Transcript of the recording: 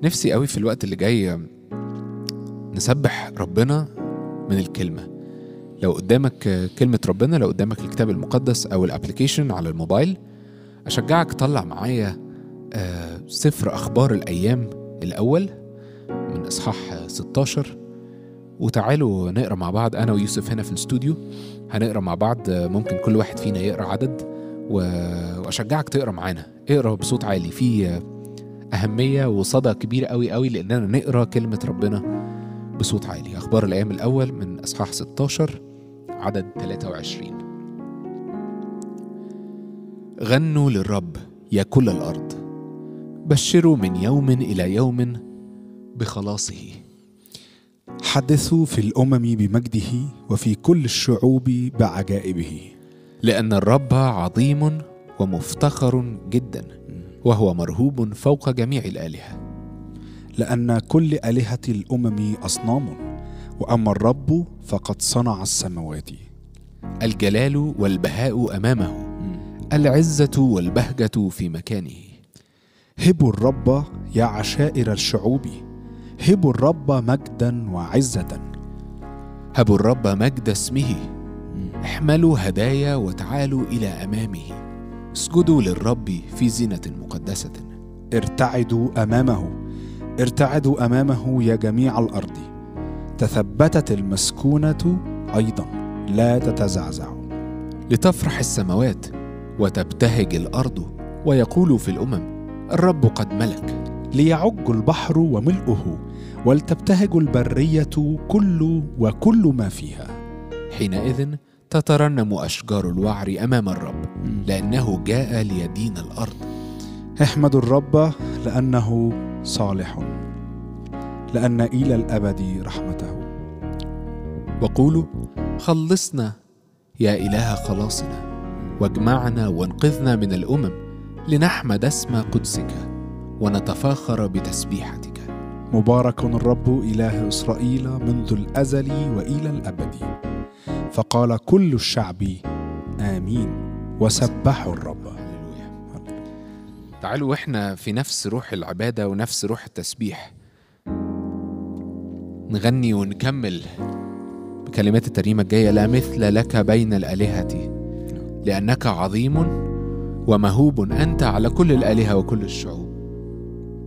نفسي قوي في الوقت اللي جاي نسبح ربنا من الكلمة. لو قدامك كلمة ربنا، لو قدامك الكتاب المقدس أو الابليكيشن على الموبايل، أشجعك طلع معايا سفر أخبار الأيام الأول من إصحاح 16، وتعالوا نقرأ مع بعض. أنا ويوسف هنا في الاستوديو هنقرأ مع بعض. ممكن كل واحد فينا يقرأ عدد، وأشجعك تقرأ معانا. اقرأ بصوت عالي، في أهمية وصدى كبيرة قوي قوي لأننا نقرأ كلمة ربنا بصوت عالي. أخبار الأيام الأول من إصحاح 16 عدد 23. غنوا للرب يا كل الأرض، بشروا من يوم إلى يوم بخلاصه. حدثوا في الأمم بمجده وفي كل الشعوب بعجائبه. لأن الرب عظيم ومفتخر جدا، وهو مرهوب فوق جميع الآلهة. لأن كل آلهة الأمم أصنام، وأما الرب فقد صنع السماوات. الجلال والبهاء أمامه، العزة والبهجة في مكانه. هبوا الرب يا عشائر الشعوب، هبوا الرب مجدا وعزة. هبوا الرب مجد اسمه، احملوا هدايا وتعالوا إلى أمامه. اسجدوا للرب في زينة مقدسة. ارتعدوا أمامه، ارتعدوا أمامه يا جميع الأرض. تثبتت المسكونة أيضا لا تتزعزع. لتفرح السماوات وتبتهج الأرض، ويقول في الأمم الرب قد ملك. ليعج البحر وملؤه، ولتبتهج البرية وكل ما فيها. حينئذ تترنم أشجار الوعر أمام الرب، لأنه جاء ليدين الأرض. احمدوا الرب لأنه صالح، لأن إلى الأبد رحمته. وقولوا خلصنا يا إله خلاصنا، واجمعنا وانقذنا من الأمم، لنحمد اسم قدسك ونتفاخر بتسبيحتك. مبارك الرب إله إسرائيل منذ الأزل وإلى الأبد. فقال كل الشعب آمين وسبحوا الرب. تعالوا وإحنا في نفس روح العبادة ونفس روح التسبيح نغني ونكمل بكلمات الترنيمة الجاية. لا مثل لك بين الآلهة، لأنك عظيم ومهوب أنت على كل الآلهة وكل الشعوب.